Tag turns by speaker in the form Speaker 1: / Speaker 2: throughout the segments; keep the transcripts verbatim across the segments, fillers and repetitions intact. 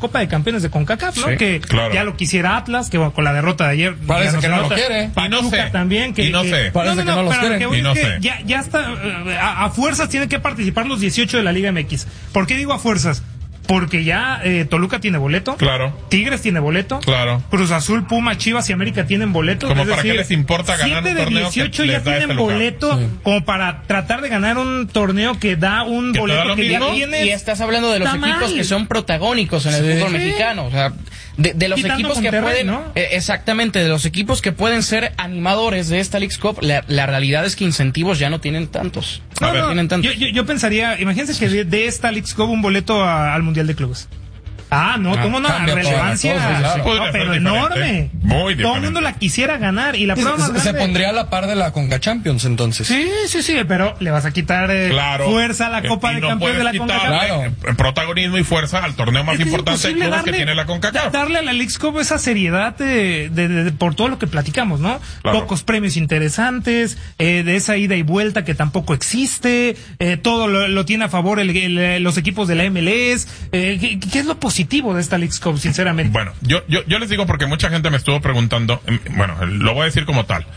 Speaker 1: Copa de Campeones de CONCACAF, ¿no?
Speaker 2: Sí,
Speaker 1: que
Speaker 2: claro.
Speaker 1: ya lo quisiera Atlas, que con la derrota de ayer
Speaker 3: parece que no lo quiere.
Speaker 2: Y no sé.
Speaker 1: También que,
Speaker 2: y no
Speaker 1: que,
Speaker 2: sé.
Speaker 3: Parece
Speaker 1: no, no,
Speaker 3: que no los
Speaker 1: pero
Speaker 3: quieren.
Speaker 1: lo que voy
Speaker 2: Y no
Speaker 1: es que
Speaker 2: sé.
Speaker 1: ya, ya está, eh, a, a fuerzas tienen que participar los dieciocho de la Liga M X. ¿Por qué digo a fuerzas? Porque ya eh, Toluca tiene boleto.
Speaker 2: Claro.
Speaker 1: Tigres tiene boleto.
Speaker 2: Claro.
Speaker 1: Cruz Azul, Puma, Chivas y América tienen boleto.
Speaker 2: Como
Speaker 1: es
Speaker 2: para
Speaker 1: decir,
Speaker 2: qué les importa ganar
Speaker 1: siete
Speaker 2: un
Speaker 1: de
Speaker 2: torneo
Speaker 1: dieciocho
Speaker 2: que
Speaker 1: ya
Speaker 2: les da
Speaker 1: tienen
Speaker 2: este lugar.
Speaker 1: boleto
Speaker 3: Sí.
Speaker 1: como para tratar de ganar un torneo que da un
Speaker 2: ¿Que te da
Speaker 1: boleto
Speaker 2: lo
Speaker 1: que ya
Speaker 2: mismo?
Speaker 1: tienes.
Speaker 4: Y estás hablando de los
Speaker 1: Está
Speaker 4: equipos
Speaker 1: mal.
Speaker 4: que son protagónicos en el
Speaker 3: Sí.
Speaker 4: fútbol
Speaker 1: Sí.
Speaker 4: mexicano, o sea, de, de los
Speaker 1: Quitando
Speaker 4: equipos que
Speaker 1: Monterrey,
Speaker 4: pueden,
Speaker 1: ¿no?
Speaker 4: eh, exactamente, de los equipos que pueden ser animadores de esta Leagues Cup, la, la realidad es que incentivos ya no tienen tantos.
Speaker 2: A
Speaker 1: No,
Speaker 2: ver,
Speaker 1: no,
Speaker 4: tienen tantos.
Speaker 1: yo, yo, yo pensaría, imagínense que de, de esta Leagues Cup un boleto a- al Mundial de Clubes. Ah, no,
Speaker 3: Ah,
Speaker 1: toma una
Speaker 3: cambia toda la
Speaker 1: relevancia,
Speaker 3: cosa, claro.
Speaker 1: no,
Speaker 2: Podría
Speaker 1: pero
Speaker 2: ser
Speaker 1: enorme.
Speaker 2: diferente. Muy
Speaker 1: Todo el
Speaker 2: diferente.
Speaker 1: mundo la quisiera ganar y la prueba más
Speaker 3: Se, se
Speaker 1: grande-
Speaker 3: pondría a la par de la Conca Champions entonces.
Speaker 1: Sí, sí, sí, pero le vas a quitar eh,
Speaker 2: Claro.
Speaker 1: fuerza a la
Speaker 2: Eh,
Speaker 1: Copa
Speaker 2: y
Speaker 1: de
Speaker 2: no
Speaker 1: Campeones de la
Speaker 2: puedes
Speaker 1: CONCACAF.
Speaker 2: quitarle,
Speaker 3: Claro.
Speaker 2: eh, protagonismo y fuerza al torneo más
Speaker 1: Es que es
Speaker 2: importante de
Speaker 1: imposible
Speaker 2: clubes que
Speaker 1: darle-
Speaker 2: tiene la CONCACAF.
Speaker 1: Darle a la Leagues Cup esa seriedad de, de- de- de- por todo lo que platicamos, ¿no?
Speaker 2: Claro.
Speaker 1: Pocos premios interesantes, eh, de esa ida y vuelta que tampoco existe, eh, todo lo, lo tiene a favor el, el- los equipos de la M L S. Eh, ¿qué, qué es lo positivo de esta Leagues Cup, sinceramente?
Speaker 2: Bueno, yo, yo, yo les digo porque mucha gente me estuvo preguntando, em, bueno, lo voy a decir como tal.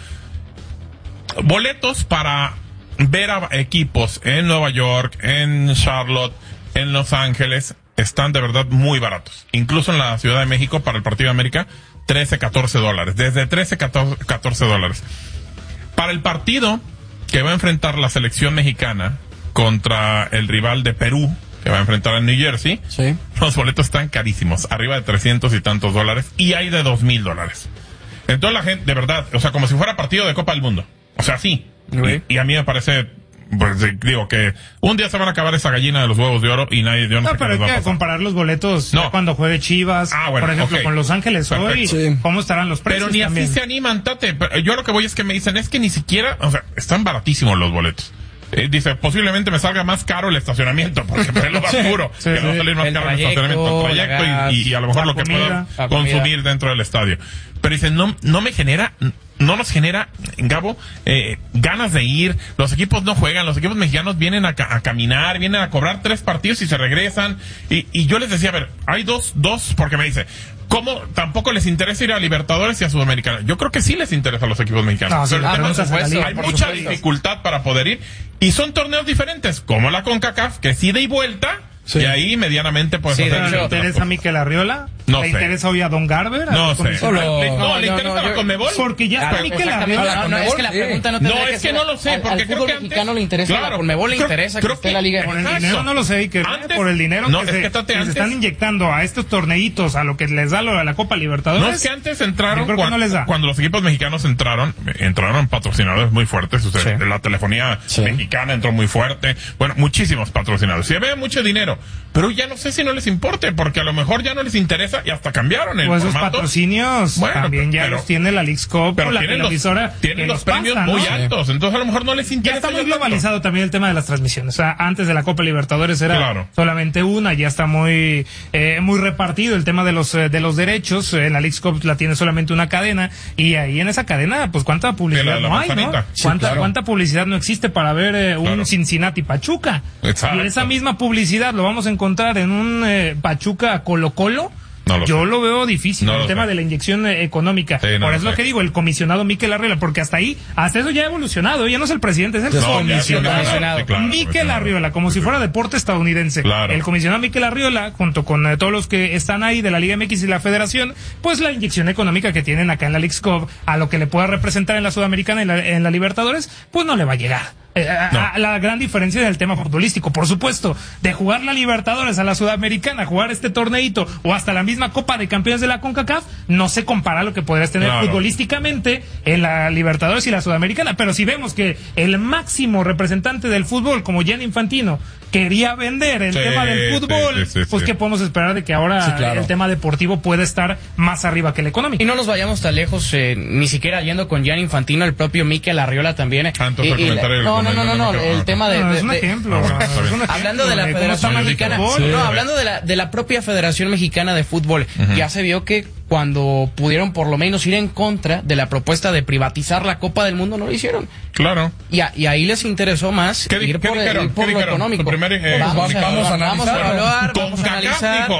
Speaker 2: Boletos para ver a equipos en Nueva York, en Charlotte, en Los Ángeles, están de verdad muy baratos. Incluso en la Ciudad de México para el Partido de América, trece, catorce dólares. Desde trece, catorce dólares. Para el partido que va a enfrentar la selección mexicana contra el rival de Perú, que va a enfrentar en New Jersey,
Speaker 3: Sí.
Speaker 2: los boletos están carísimos, arriba de trescientos y tantos dólares, y hay de dos mil dólares. Entonces la gente, de verdad, o sea, como si fuera partido de Copa del Mundo. O sea, sí.
Speaker 3: Ok.
Speaker 2: Y, y a mí me parece, pues digo que un día se van a acabar esa gallina de los huevos de oro y nadie, yo no,
Speaker 1: No,
Speaker 2: sé qué
Speaker 1: pero
Speaker 2: les
Speaker 1: hay
Speaker 2: va a
Speaker 1: que
Speaker 2: pasar.
Speaker 1: comparar los boletos
Speaker 2: No.
Speaker 1: ya cuando juegue Chivas,
Speaker 2: Ah, bueno,
Speaker 1: por ejemplo,
Speaker 2: ok.
Speaker 1: con Los Ángeles hoy,
Speaker 2: Perfecto.
Speaker 3: Sí.
Speaker 1: ¿cómo estarán los precios
Speaker 2: Pero ni
Speaker 1: también?
Speaker 2: así se animan, Tate. Pero yo lo que voy es que me dicen, es que ni siquiera, o sea, están baratísimos los boletos. Eh, dice, posiblemente me salga más caro el estacionamiento, porque es lo más duro,
Speaker 1: sí,
Speaker 2: que no va a
Speaker 1: sí.
Speaker 2: salir más
Speaker 4: El
Speaker 2: caro el
Speaker 4: trayecto,
Speaker 2: estacionamiento, el
Speaker 4: la
Speaker 2: trayecto
Speaker 4: gas,
Speaker 2: y, y a lo mejor
Speaker 1: la
Speaker 2: lo que
Speaker 1: comida,
Speaker 2: puedan
Speaker 4: la comida.
Speaker 2: consumir dentro del estadio. Pero dice, no, no me genera, no nos genera, Gabo, eh, ganas de ir. Los equipos no juegan, los equipos mexicanos vienen a, ca- a caminar, vienen a cobrar tres partidos y se regresan. Y, y yo les decía, a ver, hay dos, dos, porque me dice, ¿cómo tampoco les interesa ir a Libertadores y a Sudamericana? Yo creo que sí les interesa a los equipos mexicanos.
Speaker 1: No, sí,
Speaker 2: Pero el
Speaker 1: ah,
Speaker 2: tema
Speaker 1: por
Speaker 2: es que
Speaker 1: supuesto,
Speaker 2: hay
Speaker 4: por
Speaker 2: mucha
Speaker 4: supuesto.
Speaker 2: dificultad para poder ir. Y son torneos diferentes, como la CONCACAF, que es ida y vuelta.
Speaker 3: Sí.
Speaker 2: Y ahí medianamente puedes
Speaker 4: Sí, de
Speaker 2: hacer
Speaker 1: ¿Le
Speaker 4: hecho,
Speaker 2: otras
Speaker 1: interesa a
Speaker 2: cosas.
Speaker 1: Mikel Arriola?
Speaker 2: No
Speaker 1: ¿Le
Speaker 2: sé.
Speaker 1: interesa hoy a Don Garber?
Speaker 2: No
Speaker 1: ¿A
Speaker 2: sé.
Speaker 1: comisionado?
Speaker 3: Solo-
Speaker 2: Le- no,
Speaker 4: No,
Speaker 2: ¿le
Speaker 4: no,
Speaker 2: interesa
Speaker 4: no,
Speaker 2: la
Speaker 4: yo-
Speaker 2: Conmebol?
Speaker 1: Porque ya está
Speaker 4: Claro,
Speaker 1: Mikel
Speaker 4: exactamente.
Speaker 1: Arriola.
Speaker 4: No, no, es que la
Speaker 3: Sí.
Speaker 4: pregunta no
Speaker 2: No,
Speaker 4: tendría que
Speaker 2: es que
Speaker 4: ser-
Speaker 2: no lo sé,
Speaker 4: al-
Speaker 2: porque
Speaker 4: al
Speaker 2: creo
Speaker 4: fútbol
Speaker 2: que antes-
Speaker 4: mexicano le interesa,
Speaker 2: Claro,
Speaker 4: a la Conmebol le
Speaker 2: creo-
Speaker 4: interesa
Speaker 2: creo
Speaker 4: que esté
Speaker 2: que-
Speaker 4: la liga.
Speaker 1: Con el
Speaker 2: Exacto.
Speaker 1: dinero no lo sé, y que
Speaker 2: Antes-
Speaker 1: por el dinero
Speaker 2: no,
Speaker 1: que,
Speaker 2: es
Speaker 1: se,
Speaker 2: que Tate,
Speaker 1: que se
Speaker 2: antes-
Speaker 1: están inyectando a estos torneitos, a lo que les da lo- a la Copa Libertadores.
Speaker 2: No, es que antes entraron,
Speaker 1: Yo creo que
Speaker 2: cuando,
Speaker 1: no les da.
Speaker 2: cuando los equipos mexicanos entraron, entraron patrocinadores muy fuertes, o sea,
Speaker 3: Sí.
Speaker 2: la telefonía
Speaker 3: Sí.
Speaker 2: mexicana entró muy fuerte, bueno, muchísimos patrocinadores, y había mucho dinero, pero ya no sé si no les importe, porque a lo mejor ya no les interesa y hasta cambiaron el
Speaker 1: Pues esos
Speaker 2: formato.
Speaker 1: patrocinios
Speaker 2: Bueno,
Speaker 1: también ya
Speaker 2: pero-
Speaker 1: los tiene la Leagues Cup
Speaker 2: Pero
Speaker 1: o la
Speaker 2: tienen los,
Speaker 1: televisora
Speaker 2: tienen
Speaker 1: que
Speaker 2: los
Speaker 1: los
Speaker 2: premios
Speaker 1: pasa,
Speaker 2: muy
Speaker 1: ¿no?
Speaker 2: altos, entonces a lo mejor no les
Speaker 1: Ya
Speaker 2: interesa.
Speaker 1: está muy
Speaker 2: tanto.
Speaker 1: globalizado también el tema de las transmisiones. O sea, antes de la Copa Libertadores era
Speaker 2: Claro.
Speaker 1: solamente una, ya está muy eh, muy repartido el tema de los eh, de los derechos. En la Leagues Cup la tiene solamente una cadena y ahí en esa cadena, pues cuánta
Speaker 2: De la-
Speaker 1: publicidad
Speaker 2: la
Speaker 1: no hay, ¿no?
Speaker 2: manzanita.
Speaker 3: Sí,
Speaker 1: ¿Cuánta,
Speaker 3: claro.
Speaker 1: cuánta publicidad no existe para ver eh, un
Speaker 2: Claro.
Speaker 1: Cincinnati Pachuca?
Speaker 2: Exacto.
Speaker 1: Y esa misma publicidad lo vamos a encontrar en un eh, Pachuca Colo Colo.
Speaker 2: No lo
Speaker 1: Yo
Speaker 2: sé.
Speaker 1: lo veo difícil,
Speaker 2: No
Speaker 1: el
Speaker 2: lo
Speaker 1: tema
Speaker 2: sé.
Speaker 1: de la inyección eh, económica.
Speaker 2: Sí, no
Speaker 1: Por
Speaker 2: lo
Speaker 1: eso lo
Speaker 2: sé.
Speaker 1: que digo, el comisionado Mikel Arriola, porque hasta ahí, hasta eso ya ha evolucionado, ya no es el presidente, es el
Speaker 3: Ya es
Speaker 2: No, ya,
Speaker 1: comisionado.
Speaker 4: comisionado.
Speaker 2: sí, claro,
Speaker 1: Mikel
Speaker 2: comisionado.
Speaker 1: Arriola, como si fuera deporte estadounidense.
Speaker 2: Claro.
Speaker 1: El comisionado Mikel Arriola, junto con eh, todos los que están ahí de la Liga M X y la Federación, pues la inyección económica que tienen acá en la Leagues Cup, a lo que le pueda representar en la Sudamericana y en la, en la Libertadores, pues no le va a llegar. Eh, a-
Speaker 2: No.
Speaker 1: a la gran diferencia del tema futbolístico, por supuesto, de jugar la Libertadores a la Sudamericana, jugar este torneito o hasta la misma Copa de Campeones de la CONCACAF, no se compara a lo que podrías tener
Speaker 2: Claro.
Speaker 1: futbolísticamente en la Libertadores y la Sudamericana. Pero si vemos que el máximo representante del fútbol, como Gianni Infantino, quería vender el
Speaker 2: Sí,
Speaker 1: tema del fútbol,
Speaker 2: sí, sí, sí,
Speaker 1: pues
Speaker 2: sí.
Speaker 1: ¿qué podemos esperar de que ahora
Speaker 3: Sí, claro.
Speaker 1: el tema deportivo pueda estar más arriba que el económico?
Speaker 4: Y no nos vayamos tan lejos, eh, ni siquiera yendo con Gianni Infantino, el propio Mikel Arriola también. eh.
Speaker 2: Ah, entonces
Speaker 4: Y-
Speaker 2: el
Speaker 4: y la-
Speaker 2: comentario del
Speaker 4: no, no, no, no, no,
Speaker 2: comentario,
Speaker 4: el
Speaker 2: ah,
Speaker 4: tema de...
Speaker 1: No,
Speaker 4: de-
Speaker 1: es un
Speaker 4: de-
Speaker 1: ejemplo.
Speaker 2: Ah, bueno, está bien.
Speaker 1: es un ejemplo
Speaker 4: Hablando de la
Speaker 1: cómo
Speaker 4: Federación
Speaker 1: está el
Speaker 4: Mexicana,
Speaker 1: fútbol.
Speaker 4: no, hablando de la, de la propia Federación Mexicana de Fútbol, ya se vio que cuando pudieron por lo menos ir en contra de la propuesta de privatizar la Copa del Mundo, no lo hicieron.
Speaker 2: Claro.
Speaker 4: Y, a- y ahí les interesó más
Speaker 2: ¿Qué di-
Speaker 4: ir
Speaker 2: qué
Speaker 4: por, el-
Speaker 2: dijeron?
Speaker 4: ir por
Speaker 2: ¿Qué
Speaker 4: lo
Speaker 2: dijeron?
Speaker 4: económico.
Speaker 2: Su primer, eh,
Speaker 4: vamos, a,
Speaker 2: comunicado.
Speaker 4: vamos a
Speaker 3: Vamos a
Speaker 4: evaluar,
Speaker 3: analizar.
Speaker 4: vamos a
Speaker 2: CONCACAF
Speaker 4: analizar.
Speaker 2: dijo,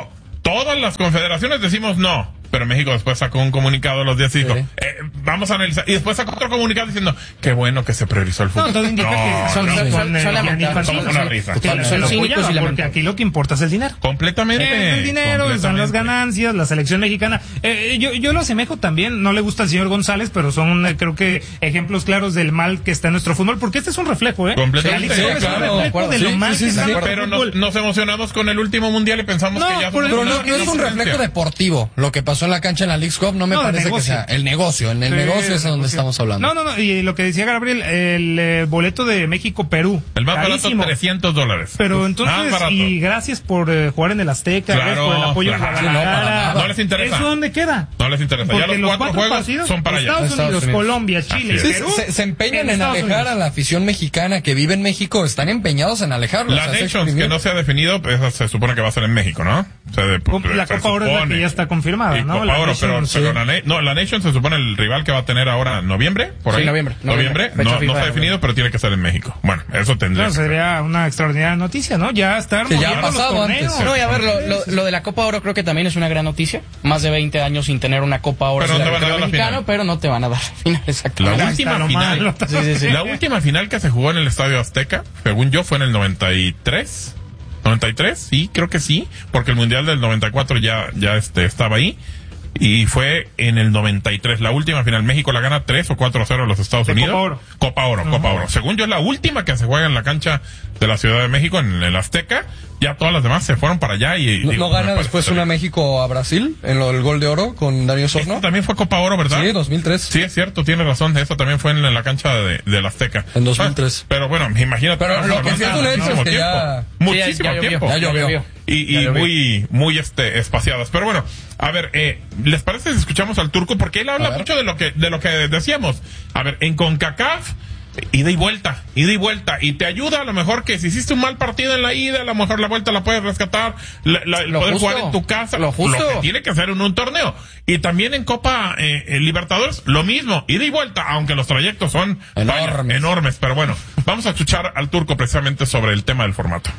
Speaker 2: todas las confederaciones decimos no. Pero México después sacó un comunicado a los días y dijo,
Speaker 3: Sí.
Speaker 2: eh, vamos a analizar. Y después sacó otro comunicado diciendo, qué bueno que se priorizó el fútbol.
Speaker 1: No, todo indica que son,
Speaker 4: no,
Speaker 1: son,
Speaker 4: son-
Speaker 1: son, eh,
Speaker 4: son
Speaker 1: Gianni
Speaker 4: lamentables.
Speaker 1: Infantino,
Speaker 2: Somos una
Speaker 1: sí,
Speaker 2: risa.
Speaker 1: que
Speaker 4: Son-
Speaker 1: lo
Speaker 4: son cínicos
Speaker 1: apoyaba,
Speaker 4: y
Speaker 1: porque
Speaker 4: lamentables.
Speaker 1: aquí lo que importa es el dinero.
Speaker 2: Completamente.
Speaker 1: El dinero, están las
Speaker 2: completamente.
Speaker 1: ganancias, la selección mexicana. Eh, yo, yo lo asemejo también, no le gusta al señor González, pero son, eh, creo que, ejemplos claros del mal que está en nuestro fútbol, porque este es un reflejo, ¿eh?
Speaker 2: Completamente.
Speaker 1: La Liga es
Speaker 3: Sí, claro,
Speaker 1: un
Speaker 3: de
Speaker 1: reflejo
Speaker 3: acuerdo.
Speaker 1: de lo
Speaker 3: Sí,
Speaker 1: mal
Speaker 3: sí,
Speaker 1: que
Speaker 3: sí,
Speaker 1: está
Speaker 3: sí,
Speaker 1: nuestro
Speaker 2: Pero nos,
Speaker 1: fútbol.
Speaker 2: nos emocionamos con el último mundial y pensamos
Speaker 1: No,
Speaker 2: que ya
Speaker 1: por
Speaker 2: somos
Speaker 1: eso
Speaker 3: Pero
Speaker 2: una-
Speaker 3: no, no es un
Speaker 2: una
Speaker 3: reflejo
Speaker 2: potencia.
Speaker 3: deportivo. Lo que pasó en la cancha en la Leagues Cup no me
Speaker 1: No, de
Speaker 3: parece que
Speaker 1: negocio.
Speaker 3: sea el negocio. En el
Speaker 1: Sí,
Speaker 3: negocio es a donde
Speaker 1: negocio.
Speaker 3: estamos hablando.
Speaker 1: No, no, no, y lo que decía Gabriel, el eh, boleto de México-Perú.
Speaker 2: El más barato,
Speaker 1: carísimo.
Speaker 2: trescientos dólares.
Speaker 1: Pero
Speaker 2: Más
Speaker 1: entonces,
Speaker 2: barato.
Speaker 1: y gracias por eh, jugar en el Azteca,
Speaker 2: Claro,
Speaker 1: gracias por el apoyo
Speaker 2: claro.
Speaker 1: en
Speaker 3: Sí, no, para
Speaker 1: Guadalajara.
Speaker 3: nada.
Speaker 2: No les interesa.
Speaker 1: ¿Eso dónde queda?
Speaker 2: No les interesa. Ya
Speaker 1: Porque
Speaker 2: los cuatro juegos
Speaker 1: partidos,
Speaker 2: son para allá.
Speaker 1: Estados
Speaker 3: Estados
Speaker 1: Unidos,
Speaker 3: Unidos.
Speaker 1: Colombia, Chile,
Speaker 2: Así
Speaker 3: Sí,
Speaker 2: es.
Speaker 1: Perú.
Speaker 3: se, se empeñan en,
Speaker 1: Estados
Speaker 3: alejar
Speaker 1: Unidos.
Speaker 3: a la afición mexicana que vive en México. Están empeñados en alejarlo.
Speaker 2: La
Speaker 3: o sea, se
Speaker 2: Nations,
Speaker 3: exprimió.
Speaker 2: que no se ha definido, pues, esa se supone que va a ser en México, ¿no? O sea, de-
Speaker 1: La
Speaker 2: se
Speaker 1: Copa Oro es la
Speaker 2: supone.
Speaker 1: que ya está confirmada,
Speaker 2: Y
Speaker 1: ¿no?
Speaker 2: Copa
Speaker 1: La
Speaker 2: Oro, pero,
Speaker 1: Nations,
Speaker 2: pero
Speaker 1: sí.
Speaker 2: la, Na- no, la Nation se supone el rival que va a tener ahora en noviembre, por
Speaker 4: Sí,
Speaker 2: ahí.
Speaker 4: noviembre,
Speaker 2: Noviembre.
Speaker 4: noviembre. Fecha
Speaker 2: No, no
Speaker 4: FIFA
Speaker 2: se ha
Speaker 4: de
Speaker 2: definido, pero tiene que ser en México. Bueno, eso tendría
Speaker 1: Claro,
Speaker 2: que ser.
Speaker 1: sería una extraordinaria noticia, ¿no? Ya estar
Speaker 3: Que ya ha
Speaker 1: moviendo los
Speaker 3: pasado
Speaker 1: torneos.
Speaker 3: antes.
Speaker 4: No, y a ver, lo, lo, lo de la Copa Oro creo que también es una gran noticia. Más de veinte años sin tener una Copa Oro
Speaker 2: Pero no
Speaker 4: en
Speaker 2: te van a dar la
Speaker 4: mexicano,
Speaker 2: final.
Speaker 4: pero no te van a dar la final,
Speaker 2: La
Speaker 4: exactamente.
Speaker 1: Ahí
Speaker 2: última
Speaker 1: está lo
Speaker 2: final.
Speaker 1: malo.
Speaker 4: Sí, sí, sí.
Speaker 2: La última final que se jugó en el Estadio Azteca, según yo, fue en el noventa y tres. ¿noventa y tres? Sí, creo que sí, porque el Mundial del noventa y cuatro ya, ya este, estaba ahí. Y fue en el noventa y tres, la última final. México la gana tres o cuatro a cero a los Estados
Speaker 1: De
Speaker 2: Unidos.
Speaker 1: Copa Oro.
Speaker 2: Copa Oro, Copa Oro. Según yo, es la última que se juega en la cancha de la Ciudad de México, en el Azteca. Ya todas las demás se fueron para allá y...
Speaker 3: ¿No,
Speaker 2: digo,
Speaker 3: no gana
Speaker 2: me parece
Speaker 3: después
Speaker 2: bien.
Speaker 3: una México a Brasil en lo del gol de oro con Darío
Speaker 2: Esto
Speaker 3: Sorno?
Speaker 2: también fue Copa Oro, ¿verdad?
Speaker 3: Sí, dos mil tres.
Speaker 2: Sí, es cierto, tiene razón. Eso también fue en la, la cancha de, del Azteca.
Speaker 3: En dos mil tres.
Speaker 2: Ah, pero bueno, imagínate.
Speaker 3: Pero lo que sí es un hecho es que ya-
Speaker 2: Muchísimo
Speaker 4: Sí, ya llovió.
Speaker 2: tiempo.
Speaker 3: Ya llovió.
Speaker 2: Y, y
Speaker 4: Ya llovió.
Speaker 2: muy, muy este, espaciadas. Pero bueno, a ver, eh, ¿les parece si escuchamos al Turco? Porque él habla
Speaker 3: A ver.
Speaker 2: mucho de lo que, de lo que decíamos. A ver, en CONCACAF, ida y vuelta, ida y vuelta. Y te ayuda a lo mejor que si hiciste un mal partido en la ida, a lo mejor la vuelta la puedes rescatar, la, la-
Speaker 4: Lo
Speaker 2: poder
Speaker 4: justo.
Speaker 2: jugar en tu casa.
Speaker 4: Lo justo.
Speaker 2: que tiene que hacer en un torneo. Y también en Copa eh, eh, Libertadores, lo mismo, ida y vuelta, aunque los trayectos son vaya,
Speaker 3: Enormes.
Speaker 2: enormes. Pero bueno, vamos a escuchar al Turco precisamente sobre el tema del formato.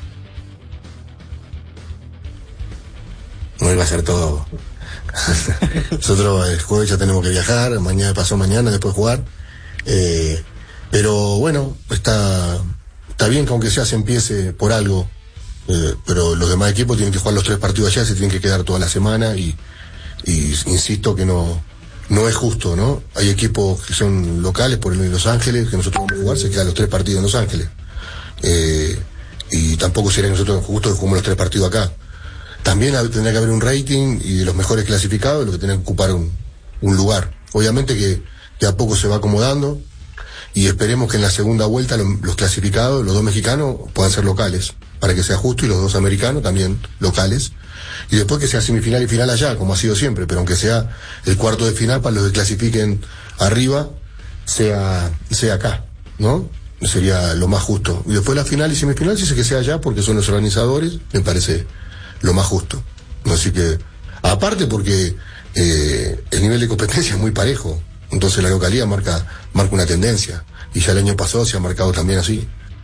Speaker 5: No iba a ser todo. Nosotros el jueves ya tenemos que viajar, mañana pasó mañana, después jugar. Eh, pero bueno, está, está bien que aunque sea se empiece por algo, eh, pero los demás equipos tienen que jugar los tres partidos allá, se tienen que quedar toda la semana y, y insisto que no, no es justo, ¿no? Hay equipos que son locales, por ejemplo en Los Ángeles, que nosotros vamos a jugar, se quedan los tres partidos en Los Ángeles. Eh, y tampoco sería nosotros justo que jugamos los tres partidos acá. También hab- tendría que haber un rating y de los mejores clasificados, los que tienen que ocupar un, un lugar. Obviamente que de a poco se va acomodando y esperemos que en la segunda vuelta lo- los clasificados, los dos mexicanos, puedan ser locales, para que sea justo, y los dos americanos también locales. Y después que sea semifinal y final allá, como ha sido siempre, pero aunque sea el cuarto de final para los que clasifiquen arriba, sea, sea acá, ¿no? Sería lo más justo. Y después la final y semifinal, si es que sea allá, porque son los organizadores, me parece lo más justo. Así que, aparte porque eh, el nivel de competencia es muy parejo, entonces la localidad marca, marca una tendencia, y ya el año pasado se ha marcado también así.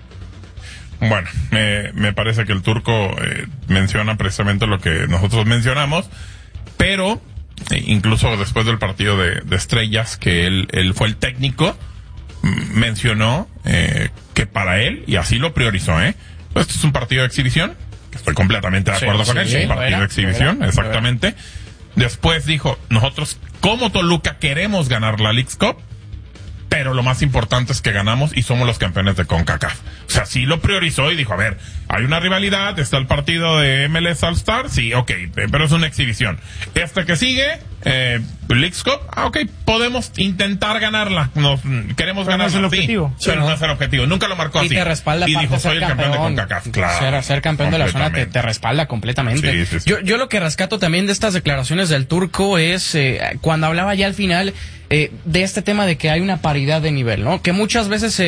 Speaker 2: Bueno, me, me parece que el Turco eh, menciona precisamente lo que nosotros mencionamos, pero eh, incluso después del partido de, de Estrellas, que él, él fue el técnico, m- mencionó eh, que para él, y así lo priorizó, ¿eh? Este es un partido de exhibición, que estoy completamente de
Speaker 4: Sí,
Speaker 2: acuerdo con
Speaker 4: sí,
Speaker 2: él,
Speaker 4: sí,
Speaker 2: es un
Speaker 4: lo
Speaker 2: partido
Speaker 4: era,
Speaker 2: de exhibición,
Speaker 4: lo era, lo
Speaker 2: exactamente. Después dijo, nosotros como Toluca queremos ganar la Leagues Cup, pero lo más importante es que ganamos y somos los campeones de CONCACAF. O sea, sí lo priorizó y dijo, a ver, hay una rivalidad, está el partido de M L S All Star, sí, ok, pero es una exhibición. Este que sigue, eh, Leagues Cup, ah, ok, podemos intentar ganarla, nos queremos
Speaker 1: Pero no
Speaker 2: ganarla,
Speaker 1: es el
Speaker 2: sí,
Speaker 1: objetivo.
Speaker 2: pero no es el objetivo, nunca lo marcó
Speaker 4: Y
Speaker 2: así.
Speaker 4: te respalda
Speaker 2: y
Speaker 4: aparte
Speaker 2: dijo,
Speaker 4: ser
Speaker 2: soy el campeón de
Speaker 4: campeón.
Speaker 2: CONCACAF, claro.
Speaker 4: Ser, ser campeón de la zona te,
Speaker 2: completamente.
Speaker 4: te respalda completamente.
Speaker 2: Sí, sí, sí.
Speaker 4: Yo, yo lo que rescato también de estas declaraciones del Turco es eh, cuando hablaba ya al final eh, de este tema de que hay una paridad de nivel, ¿no? Que muchas veces se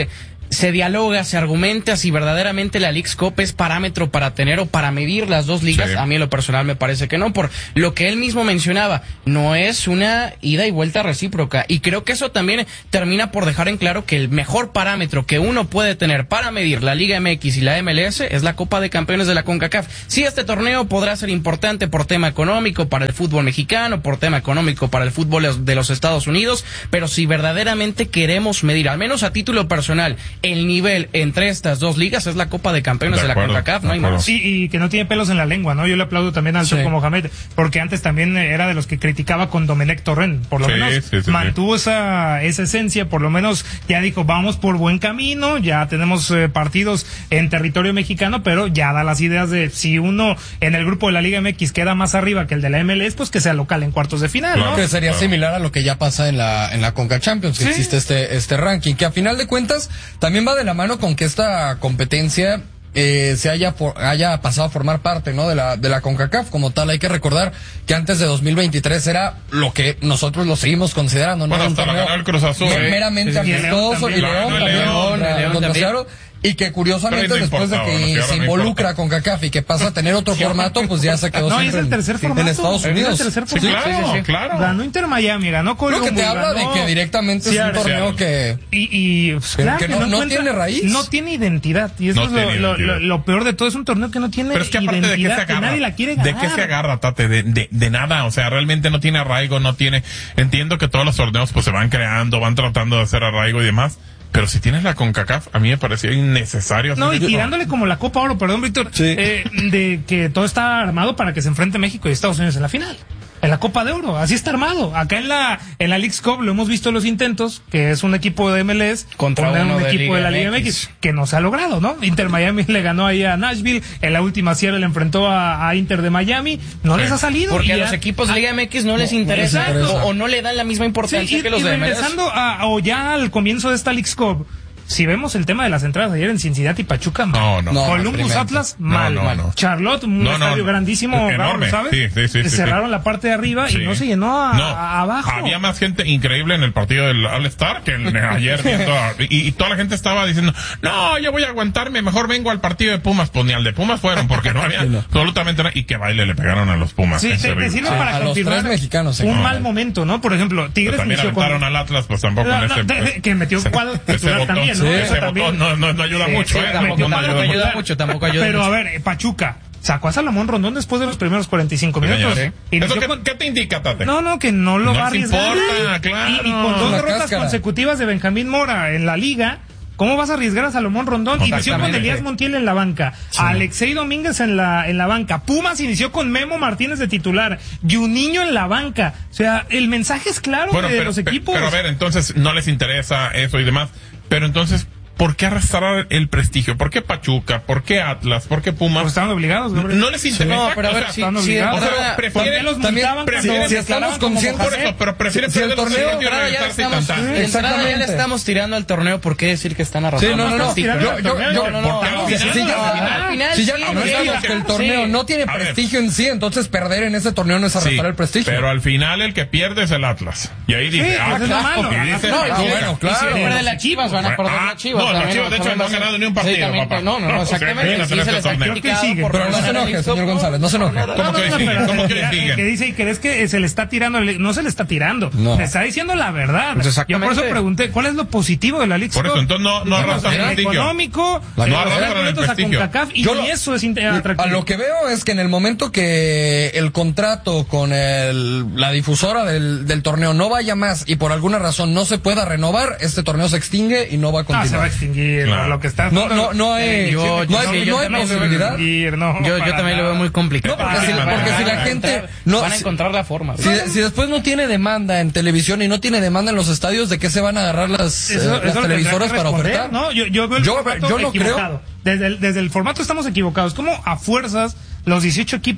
Speaker 4: se dialoga, se argumenta si verdaderamente la Leagues Cup es parámetro para tener o para medir las dos ligas.
Speaker 2: Sí.
Speaker 4: A mí en lo personal me parece que no, por lo que él mismo mencionaba, no es una ida y vuelta recíproca, y creo que eso también termina por dejar en claro que el mejor parámetro que uno puede tener para medir la Liga M X y la M L S es la Copa de Campeones de la CONCACAF. Sí, este torneo podrá ser importante por tema económico para el fútbol mexicano, por tema económico para el fútbol de los Estados Unidos, pero si verdaderamente queremos medir, al menos a título personal, el nivel entre estas dos ligas, es la Copa de Campeones de,
Speaker 2: de
Speaker 4: la
Speaker 2: acuerdo,
Speaker 4: CONCACAF, no hay
Speaker 2: acuerdo.
Speaker 4: más.
Speaker 1: Sí, y que no tiene pelos en la lengua, ¿no? Yo le aplaudo también al
Speaker 3: Sí.
Speaker 1: Turco Mohamed, porque antes también era de los que criticaba con Domenech Torrent, por lo
Speaker 2: Sí,
Speaker 1: menos
Speaker 2: sí, sí,
Speaker 1: mantuvo esa esa esencia, por lo menos ya dijo, vamos por buen camino, ya tenemos eh, partidos en territorio mexicano, pero ya da las ideas de si uno en el grupo de la Liga M X queda más arriba que el de la M L S, pues que sea local en cuartos de final,
Speaker 2: Claro.
Speaker 1: ¿no?
Speaker 3: Que sería
Speaker 2: Claro.
Speaker 3: similar a lo que ya pasa en la en la Conca Champions, que
Speaker 1: Sí.
Speaker 3: existe este este ranking, que a final de cuentas también va de la mano con que esta competencia eh, se haya for- haya pasado a formar parte, ¿no? de la de la CONCACAF como tal. Hay que recordar que antes de dos mil veintitrés era lo que nosotros lo seguimos considerando, ¿no?
Speaker 2: Bueno,
Speaker 3: Era un
Speaker 2: hasta la
Speaker 3: torneo
Speaker 2: ganó el Cruz Azul,
Speaker 3: mer-
Speaker 2: ¿eh?
Speaker 3: meramente
Speaker 1: Sí, sí, sí.
Speaker 3: amistoso,
Speaker 1: Y
Speaker 3: y
Speaker 1: León
Speaker 3: León
Speaker 2: también.
Speaker 3: también,
Speaker 2: León,
Speaker 3: contra-
Speaker 4: León
Speaker 3: contra
Speaker 4: también.
Speaker 3: Seattle. Y que curiosamente
Speaker 2: Pero no
Speaker 3: después de
Speaker 2: importaba,
Speaker 3: que
Speaker 2: lo que ahora
Speaker 3: se
Speaker 2: no
Speaker 3: involucra
Speaker 2: importa.
Speaker 3: con CONCACAF y que pasa a tener otro formato, pues ya se quedó
Speaker 1: No, y es
Speaker 3: siempre
Speaker 1: el
Speaker 3: en-
Speaker 1: tercer formato.
Speaker 3: en Estados
Speaker 1: Es el
Speaker 3: Unidos.
Speaker 1: tercer
Speaker 2: Sí,
Speaker 1: formato.
Speaker 2: claro,
Speaker 4: sí, sí.
Speaker 2: claro.
Speaker 1: Ganó Inter Miami, ganó
Speaker 3: Creo que
Speaker 1: Columbus,
Speaker 3: te habla de
Speaker 1: ganó
Speaker 3: que directamente es un
Speaker 1: Seattle.
Speaker 3: torneo que...
Speaker 1: Y, y pues,
Speaker 3: Pero
Speaker 1: claro
Speaker 3: que
Speaker 1: que
Speaker 3: no-
Speaker 1: no,
Speaker 3: no
Speaker 1: encuentra-
Speaker 3: tiene raíz.
Speaker 1: no tiene identidad, y eso
Speaker 2: No
Speaker 1: es lo,
Speaker 2: tiene
Speaker 1: lo,
Speaker 2: identidad.
Speaker 1: lo- lo peor de todo, es un torneo que no tiene
Speaker 2: Pero es que aparte de qué se
Speaker 1: identidad, que
Speaker 2: agarra,
Speaker 1: nadie la quiere
Speaker 2: ¿de
Speaker 1: ganar.
Speaker 2: qué se agarra, Tate? De, de, de nada, o sea, realmente no tiene arraigo, no tiene, entiendo que todos los torneos pues se van creando, van tratando de hacer arraigo y demás, pero si tienes la CONCACAF, a mí me parecía innecesario hacer
Speaker 1: No, y
Speaker 2: eso.
Speaker 1: tirándole como la Copa Oro, perdón, Víctor,
Speaker 3: Sí.
Speaker 1: eh, de que todo está armado para que se enfrente México y Estados Unidos en la final. En la Copa de Oro, así está armado. Acá en la en la Leagues Cup lo hemos visto los intentos, que es un equipo de M L S
Speaker 4: Contra
Speaker 1: poner
Speaker 4: uno
Speaker 1: un
Speaker 4: de
Speaker 1: equipo
Speaker 4: Liga
Speaker 1: de la Liga
Speaker 4: M
Speaker 1: M
Speaker 4: X.
Speaker 1: X, que no se ha logrado, ¿no? Inter Miami le ganó ahí a Nashville, en la última serie le enfrentó a, a Inter de Miami, no
Speaker 2: Sí.
Speaker 1: les ha salido.
Speaker 4: Porque
Speaker 1: y
Speaker 4: a
Speaker 1: ya-
Speaker 4: los equipos de Liga M X no les
Speaker 3: no
Speaker 4: interesa,
Speaker 3: les interesa.
Speaker 4: o, o no le dan la misma
Speaker 1: Sí,
Speaker 4: importancia
Speaker 1: y,
Speaker 4: que los
Speaker 1: y
Speaker 4: de M L S.
Speaker 1: regresando a, o ya al comienzo de esta Leagues Cup, si vemos el tema de las entradas ayer en Cincinnati y Pachuca, mal.
Speaker 2: No, no.
Speaker 3: No,
Speaker 1: Columbus
Speaker 3: experimento.
Speaker 1: Atlas,
Speaker 2: No,
Speaker 1: mal.
Speaker 2: no,
Speaker 1: mal.
Speaker 2: no.
Speaker 1: Charlotte, un
Speaker 2: No, no,
Speaker 1: estadio
Speaker 2: no.
Speaker 1: grandísimo,
Speaker 2: Enorme,
Speaker 1: ¿sabes?
Speaker 2: sí, sí, sí, sí,
Speaker 1: Cerraron
Speaker 2: sí.
Speaker 1: la parte de arriba
Speaker 2: Sí.
Speaker 1: y no se llenó a-
Speaker 2: No,
Speaker 1: a- abajo.
Speaker 2: Había más gente increíble en el partido del All-Star que en- ayer viendo a- y, y toda la gente estaba diciendo, no, yo voy a aguantarme, mejor vengo al partido de Pumas. Pues ni al de Pumas fueron porque no había absolutamente nada. Y que baile le pegaron a los Pumas.
Speaker 1: Sí,
Speaker 2: Es
Speaker 1: te, te
Speaker 2: terrible.
Speaker 1: sirve
Speaker 3: A-
Speaker 1: para
Speaker 3: a los
Speaker 1: confirmar
Speaker 3: tres mexicanos,
Speaker 1: un
Speaker 3: ¿eh?
Speaker 1: mal momento, ¿no? Por ejemplo,
Speaker 2: Pero
Speaker 1: Tigres
Speaker 2: también
Speaker 1: inició con...
Speaker 2: aventaron al Atlas, pues tampoco
Speaker 1: No,
Speaker 2: en
Speaker 1: no,
Speaker 2: ese...
Speaker 1: de- de- que metió
Speaker 2: ese-
Speaker 1: cuadro
Speaker 2: ese
Speaker 1: titular
Speaker 2: botón,
Speaker 1: también,
Speaker 2: sí,
Speaker 1: ¿no? Eso
Speaker 2: ese
Speaker 1: también.
Speaker 2: botón no, no, no ayuda
Speaker 1: Sí,
Speaker 2: mucho,
Speaker 1: sí,
Speaker 2: ¿eh?
Speaker 1: tampoco-
Speaker 2: No, no
Speaker 1: tampoco
Speaker 2: ayuda
Speaker 4: ayuda
Speaker 2: mucho.
Speaker 4: mucho, tampoco ayuda
Speaker 1: Pero
Speaker 4: mucho.
Speaker 1: a ver, eh, Pachuca sacó a Salomón Rondón después de los primeros cuarenta y cinco
Speaker 2: Sí,
Speaker 1: minutos.
Speaker 2: señor.
Speaker 1: Inició
Speaker 2: ¿Eso qué,
Speaker 1: con-
Speaker 2: qué te indica, Tate?
Speaker 1: No, no, que no lo
Speaker 2: No
Speaker 1: va a
Speaker 2: les
Speaker 1: arriesgar.
Speaker 2: importa, claro.
Speaker 1: Y, y con dos
Speaker 3: La
Speaker 1: derrotas
Speaker 3: cáscara.
Speaker 1: consecutivas de Benjamín Mora en la liga, ¿cómo vas a arriesgar a Salomón Rondón? Inició con
Speaker 2: Exactamente.
Speaker 1: Elías Montiel en la banca, a Alexei Domínguez en la en la banca, Pumas inició con Memo Martínez de titular, Juninho en la banca. O sea, el mensaje es claro
Speaker 2: Bueno,
Speaker 1: de
Speaker 2: pero,
Speaker 1: los
Speaker 2: pe-
Speaker 1: equipos.
Speaker 2: pero a ver, entonces no les interesa eso y demás. Pero entonces, ¿por qué arrastrar el prestigio? ¿Por qué Pachuca? ¿Por qué Atlas? ¿por qué Pumas?
Speaker 1: Pues estaban obligados, hombre.
Speaker 2: No les interesa.
Speaker 4: No, pero a
Speaker 2: o
Speaker 4: ver,
Speaker 2: sea,
Speaker 4: si,
Speaker 1: están
Speaker 4: si de
Speaker 1: obligados.
Speaker 2: o sea,
Speaker 4: entrada-
Speaker 2: prefieren-
Speaker 1: ¿Por qué los
Speaker 3: también
Speaker 1: multaban
Speaker 2: prefieren-
Speaker 1: cuando
Speaker 3: si
Speaker 1: se
Speaker 3: estamos
Speaker 1: declaraban como
Speaker 3: conscientes-
Speaker 2: por eso, pero prefieren
Speaker 3: Si- si el
Speaker 2: perder los
Speaker 3: torneo-
Speaker 2: siguientes y
Speaker 4: entrada ya le
Speaker 2: regresarse y
Speaker 4: estamos,
Speaker 2: cantar.
Speaker 4: de entrada ya le
Speaker 3: Exactamente.
Speaker 4: estamos tirando al torneo, ¿por qué decir que están arrasando?
Speaker 3: Sí, no, no, no.
Speaker 1: estamos tirando
Speaker 3: Yo-
Speaker 1: al
Speaker 3: yo-
Speaker 1: torneo,
Speaker 3: yo-
Speaker 1: no, no,
Speaker 2: porque
Speaker 1: no,
Speaker 2: al
Speaker 1: no,
Speaker 2: final-
Speaker 3: Si
Speaker 1: no,
Speaker 3: ya,
Speaker 1: no,
Speaker 4: al final
Speaker 3: si ya
Speaker 4: sí,
Speaker 3: analizamos
Speaker 4: sí,
Speaker 3: que el
Speaker 4: sí.
Speaker 3: torneo no tiene
Speaker 2: A ver.
Speaker 3: prestigio en sí, entonces perder en ese torneo no es arrastrar
Speaker 2: Sí,
Speaker 3: el prestigio.
Speaker 2: pero al final el que pierde es el Atlas. Y ahí dice,
Speaker 1: Sí,
Speaker 2: ah,
Speaker 1: pues es lo malo.
Speaker 2: y dice,
Speaker 1: No,
Speaker 2: ah,
Speaker 3: ah, bueno,
Speaker 4: Y si
Speaker 3: claro.
Speaker 4: pierde las Chivas, van a perder
Speaker 2: Ah,
Speaker 4: las Chivas.
Speaker 2: no, las
Speaker 4: también,
Speaker 2: Chivas, de hecho,
Speaker 4: también
Speaker 2: no
Speaker 4: va a
Speaker 2: han
Speaker 4: ser-
Speaker 2: ganado ni un partido,
Speaker 4: Sí, también,
Speaker 2: papá.
Speaker 4: no, no, no,
Speaker 2: O sea,
Speaker 4: exactamente.
Speaker 2: imagínate
Speaker 4: Sí,
Speaker 2: en
Speaker 4: se
Speaker 2: este
Speaker 4: les ha
Speaker 2: torneo.
Speaker 4: criticado
Speaker 1: Sigue,
Speaker 4: por
Speaker 3: pero no se
Speaker 4: ganar el
Speaker 3: enoje,
Speaker 4: Leagues Cup,
Speaker 3: señor González, no se enoje.
Speaker 2: ¿Cómo
Speaker 1: No,
Speaker 2: que
Speaker 1: no, no,
Speaker 2: sigue?
Speaker 1: pero-
Speaker 2: ¿Cómo
Speaker 1: pero-
Speaker 2: quieres sigue?
Speaker 1: que dice y crees que se le está tirando, no se le está tirando,
Speaker 3: No.
Speaker 1: le está diciendo la verdad.
Speaker 4: Pues
Speaker 1: Yo
Speaker 4: exactamente.
Speaker 1: por eso pregunté, ¿cuál es lo positivo de la League
Speaker 2: Por eso,
Speaker 1: Cup?
Speaker 2: entonces no, no
Speaker 1: Dijimos,
Speaker 2: arrastran
Speaker 1: el
Speaker 2: el prestigio.
Speaker 1: económico,
Speaker 3: La-
Speaker 1: se
Speaker 3: no
Speaker 1: le dan
Speaker 2: arrastran el
Speaker 1: boletos a
Speaker 2: prestigio.
Speaker 1: CONCACAF y
Speaker 3: Yo lo-
Speaker 1: eso es inter-
Speaker 3: A
Speaker 1: atractivo.
Speaker 3: lo que veo es que en el momento que el contrato con el, la difusora del, del torneo no vaya más y por alguna razón no se pueda renovar, este torneo se extingue y no va a
Speaker 1: No, se va a
Speaker 3: continuar.
Speaker 1: extinguir.
Speaker 2: Claro.
Speaker 1: Lo que está
Speaker 3: No, no, no hay-
Speaker 4: Yo-
Speaker 3: no hay-
Speaker 4: sí, yo
Speaker 3: no hay
Speaker 4: también-
Speaker 3: posibilidad.
Speaker 1: extinguir, no,
Speaker 4: Yo, yo
Speaker 1: para
Speaker 4: también lo
Speaker 1: nada.
Speaker 4: veo muy complicado.
Speaker 3: No, porque si-
Speaker 4: Van a-
Speaker 3: porque si la
Speaker 4: van a
Speaker 3: gente-
Speaker 4: encontrar-
Speaker 3: no,
Speaker 4: van a
Speaker 3: si-
Speaker 4: encontrar la forma.
Speaker 3: Si, si después no tiene demanda en televisión y no tiene demanda en los estadios, ¿de qué se van a agarrar las,
Speaker 1: Eso-
Speaker 3: eh,
Speaker 1: eso
Speaker 3: las
Speaker 1: lo tendrá
Speaker 3: televisoras
Speaker 1: que
Speaker 3: para
Speaker 1: responder,
Speaker 3: ofertar?
Speaker 1: ¿no? Yo, yo veo el
Speaker 3: Yo-
Speaker 1: formato
Speaker 3: yo no
Speaker 1: equivocado. Desde el, desde el formato estamos equivocados. ¿Cómo a fuerzas los dieciocho equipos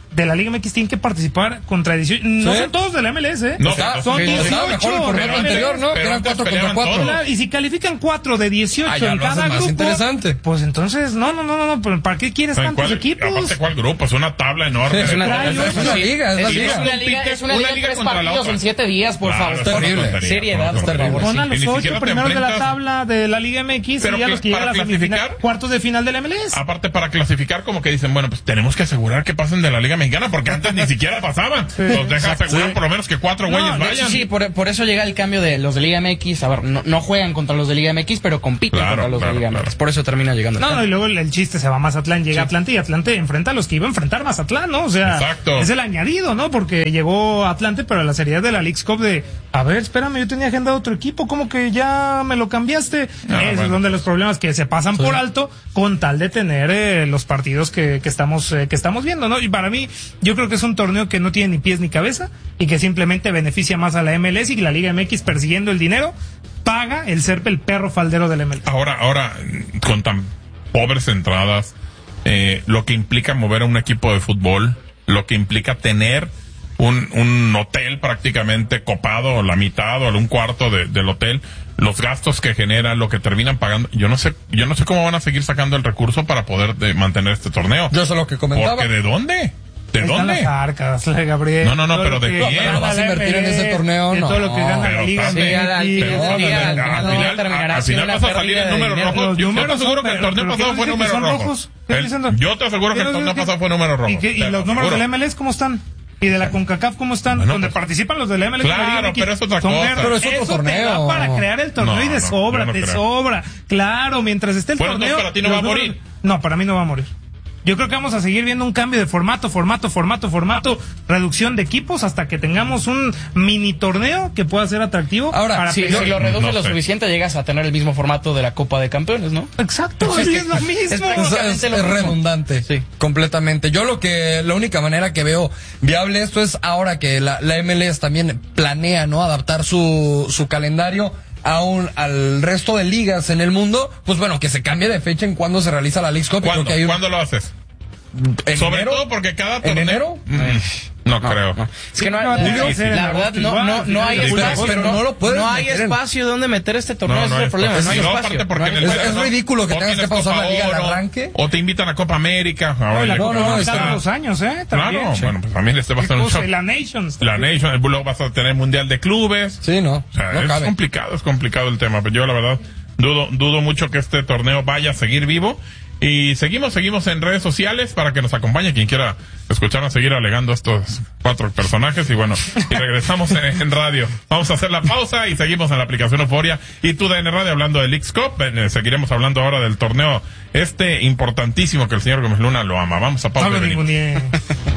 Speaker 1: de la Liga M X tienen que participar contra dieciocho. No
Speaker 3: ¿Sí?
Speaker 1: son todos de la M L S, ¿eh?
Speaker 2: No,
Speaker 3: Está-
Speaker 1: son
Speaker 3: sí, estaba
Speaker 1: dieciocho.
Speaker 3: mejor el formato
Speaker 2: pero
Speaker 3: anterior,
Speaker 2: antes-
Speaker 3: ¿no?
Speaker 2: pero
Speaker 3: Que eran
Speaker 2: antes
Speaker 3: cuatro contra
Speaker 2: peleaban
Speaker 3: cuatro.
Speaker 2: todos.
Speaker 1: Claro, y si califican cuatro de dieciocho
Speaker 3: Ah, ya
Speaker 1: en
Speaker 3: lo hace
Speaker 1: cada
Speaker 3: más
Speaker 1: grupo,
Speaker 3: interesante.
Speaker 1: pues entonces, no, no, no, no, no, ¿para qué quieres
Speaker 2: ¿En
Speaker 1: tantos
Speaker 2: cuál-
Speaker 1: equipos?
Speaker 2: Aparte, ¿cuál grupo? Es una tabla enorme.
Speaker 3: Es una-
Speaker 1: Trae,
Speaker 3: es una
Speaker 4: Sí,
Speaker 3: liga, es la
Speaker 4: es,
Speaker 3: liga.
Speaker 4: es una liga, es una
Speaker 2: Una
Speaker 4: liga de
Speaker 2: liga
Speaker 4: tres
Speaker 2: contra la
Speaker 4: partidos
Speaker 2: otra.
Speaker 4: en siete días, por
Speaker 2: Claro,
Speaker 4: favor.
Speaker 2: es una
Speaker 3: terrible.
Speaker 2: tontería,
Speaker 4: Seriedad,
Speaker 2: una
Speaker 4: por
Speaker 2: tontería.
Speaker 4: favor.
Speaker 1: Pon a
Speaker 2: Y
Speaker 1: los
Speaker 2: ni
Speaker 1: ocho
Speaker 2: siquiera te
Speaker 1: primeros de la
Speaker 2: enfrentas-
Speaker 1: tabla de la Liga M X
Speaker 2: Pero
Speaker 1: y ya
Speaker 2: que
Speaker 1: los que llegan a
Speaker 2: para
Speaker 1: la semifinal,
Speaker 2: clasificar-
Speaker 1: cuartos de final de la M L S.
Speaker 2: Aparte, para clasificar, como que dicen, bueno, pues tenemos que asegurar que pasen de la Liga Mexicana, porque antes ni siquiera pasaban. Los deja asegurar por lo menos que cuatro
Speaker 1: No,
Speaker 2: güeyes
Speaker 1: de
Speaker 2: vayan.
Speaker 4: Sí, por, por eso llega el cambio de los de Liga M X. A ver, no, no juegan contra los de Liga M X, pero compiten
Speaker 2: Claro,
Speaker 4: contra los
Speaker 2: claro,
Speaker 4: de Liga
Speaker 2: claro.
Speaker 4: M X. Por eso termina llegando. el
Speaker 1: No, no,
Speaker 4: cambio.
Speaker 1: y luego el, el chiste se va a Mazatlán, llega Atlante y Atlante enfrenta a los que iba a enfrentar Mazatlán, ¿no? O sea,
Speaker 2: Exacto.
Speaker 1: es el añadido, ¿no? Porque llegó Atlante, pero la seriedad de la Leagues Cup de, a ver, espérame, yo tenía agendado otro equipo, ¿cómo que ya me lo cambiaste?
Speaker 2: Ah,
Speaker 1: Esos
Speaker 2: bueno.
Speaker 1: son de los problemas que se pasan por alto con tal de tener eh, los partidos que, que estamos eh, que estamos viendo, ¿no? Y para mí, yo creo que es un torneo que no tiene ni pies ni cabeza y que simplemente beneficia más a la M L S y la Liga M X persiguiendo el dinero paga el ser el perro faldero del M L S.
Speaker 2: Ahora, ahora, con tan pobres entradas, eh, lo que implica mover a un equipo de fútbol, lo que implica tener un, un hotel prácticamente copado, o la mitad o un cuarto de, del hotel, los gastos que genera, lo que terminan pagando, yo no sé, yo no sé cómo van a seguir sacando el recurso para poder de, mantener este torneo.
Speaker 3: Yo sé lo que comentaba.
Speaker 2: Porque ¿de dónde? ¿De
Speaker 1: Ahí están
Speaker 2: dónde?
Speaker 1: las arcas, la Gabriel.
Speaker 2: No, no, no,
Speaker 1: Todo
Speaker 2: pero
Speaker 1: lo
Speaker 2: ¿de
Speaker 1: que
Speaker 2: quién?
Speaker 1: gana
Speaker 3: ¿Lo vas a
Speaker 1: la
Speaker 3: invertir en
Speaker 1: M L S,
Speaker 3: ese torneo?
Speaker 1: de todo lo que
Speaker 3: No,
Speaker 1: gana la
Speaker 2: pero
Speaker 1: Liga
Speaker 2: también-
Speaker 4: Sí, al
Speaker 1: M X.
Speaker 4: final del día, al final del día terminará
Speaker 2: al
Speaker 4: siendo
Speaker 2: final
Speaker 4: una
Speaker 2: vas a salir
Speaker 4: pérdida
Speaker 2: en
Speaker 4: de
Speaker 2: números
Speaker 4: dinero.
Speaker 2: rojos.
Speaker 1: Los
Speaker 2: Yo te
Speaker 1: números
Speaker 2: aseguro
Speaker 1: son-
Speaker 2: que el torneo
Speaker 1: pero
Speaker 2: pasado
Speaker 1: ¿qué
Speaker 2: fue
Speaker 1: dice que
Speaker 2: números
Speaker 1: son
Speaker 2: rojos.
Speaker 1: rojos? ¿Qué
Speaker 2: El-
Speaker 1: diciendo?
Speaker 2: Yo te aseguro que el
Speaker 1: ¿Qué
Speaker 2: torneo
Speaker 1: dice?
Speaker 2: pasado fue números rojos.
Speaker 1: ¿Y, qué- y
Speaker 2: Te lo
Speaker 1: los números
Speaker 2: aseguro.
Speaker 1: del M L S cómo están? ¿Y de la CONCACAF cómo están?
Speaker 2: Bueno,
Speaker 1: Donde
Speaker 2: pues-
Speaker 1: participan los del M L S. y la
Speaker 2: Claro,
Speaker 1: Liga M X.
Speaker 2: pero es otra
Speaker 1: Son
Speaker 2: cosa.
Speaker 1: guerras.
Speaker 3: Pero es otro
Speaker 1: Eso te
Speaker 3: torneo.
Speaker 1: da para crear el torneo
Speaker 2: No,
Speaker 1: y de
Speaker 2: no,
Speaker 1: sobra,
Speaker 2: yo no
Speaker 1: de
Speaker 2: creo.
Speaker 1: sobra. Claro, mientras esté el
Speaker 2: Bueno,
Speaker 1: torneo.
Speaker 2: entonces para ti no
Speaker 1: los
Speaker 2: va a
Speaker 1: números-
Speaker 2: morir.
Speaker 1: No, para mí no va a morir. Yo creo que vamos a seguir viendo un cambio de formato, formato, formato, formato, reducción de equipos hasta que tengamos un mini torneo que pueda ser atractivo.
Speaker 3: Ahora,
Speaker 1: para
Speaker 4: Si,
Speaker 1: pelear.
Speaker 4: si lo reduces
Speaker 2: No
Speaker 4: lo
Speaker 2: sé.
Speaker 4: suficiente, llegas a tener el mismo formato de la Copa de Campeones, ¿no?
Speaker 1: Exacto, es, es lo mismo.
Speaker 4: es
Speaker 3: Es,
Speaker 4: prácticamente
Speaker 3: es-
Speaker 4: lo
Speaker 3: es
Speaker 4: mismo.
Speaker 3: redundante,
Speaker 4: Sí.
Speaker 3: completamente. Yo lo que, la única manera que veo viable esto es ahora que la, la M L S también planea, ¿no? Adaptar su, su calendario a un, al resto de ligas en el mundo, pues bueno, que se cambie de fecha en cuando se realiza la Leagues Cup. y creo
Speaker 2: ¿Cuándo?
Speaker 3: que hay un-
Speaker 2: ¿Cuándo lo haces?
Speaker 3: ¿en
Speaker 2: Sobre
Speaker 3: enero?
Speaker 2: todo porque cada
Speaker 3: ¿En
Speaker 2: torneo...
Speaker 3: enero?
Speaker 2: Mm, no, creo.
Speaker 4: No. Es que no,
Speaker 1: No, tiene
Speaker 4: la-
Speaker 1: que ser en
Speaker 4: la verdad
Speaker 1: agosto
Speaker 4: no,
Speaker 1: igual,
Speaker 4: no, no hay
Speaker 1: final
Speaker 2: de
Speaker 4: espacio,
Speaker 2: agosto.
Speaker 3: Pero no lo puedes
Speaker 4: no hay
Speaker 3: meter en-
Speaker 4: espacio donde meter este torneo,
Speaker 2: No,
Speaker 4: ese
Speaker 2: no
Speaker 4: es el
Speaker 2: hay
Speaker 4: problema,
Speaker 2: espacio.
Speaker 4: no hay
Speaker 2: Y no,
Speaker 4: espacio.
Speaker 2: aparte porque
Speaker 4: No hay
Speaker 2: en el
Speaker 3: Es-
Speaker 4: espacio.
Speaker 3: es
Speaker 2: verano
Speaker 3: ridículo que
Speaker 2: o
Speaker 3: tengas
Speaker 2: tienes
Speaker 3: que pausar
Speaker 2: Copa
Speaker 3: la liga de
Speaker 2: Oro,
Speaker 3: arranque.
Speaker 2: O te invitan a Copa América. Ahora
Speaker 1: No, la
Speaker 2: ya
Speaker 3: no,
Speaker 1: Copa
Speaker 3: no,
Speaker 1: América
Speaker 3: está-
Speaker 1: cada dos años, ¿eh? También.
Speaker 2: Claro, bueno, pues también este va a
Speaker 1: ¿Qué
Speaker 2: ser un
Speaker 1: cosa?
Speaker 2: show.
Speaker 1: Y la Nations.
Speaker 2: La Nation, luego vas a tener Mundial de Clubes.
Speaker 3: Sí, no,
Speaker 2: O sea,
Speaker 3: no
Speaker 2: es
Speaker 3: cabe.
Speaker 2: complicado, es complicado el tema, pero yo la verdad dudo, dudo mucho que este torneo vaya a seguir vivo. Y seguimos, seguimos en redes sociales para que nos acompañe quien quiera escucharnos seguir alegando a estos cuatro personajes. Y bueno, y regresamos en, en radio. Vamos a hacer la pausa y seguimos en la aplicación Euforia y tu D N Radio hablando del Leagues Cup. Eh, seguiremos hablando ahora del torneo este importantísimo que el señor Gómez Luna lo ama. Vamos a pausa.
Speaker 1: No
Speaker 2: y
Speaker 1: lo
Speaker 2: venimos.
Speaker 1: ninguneé.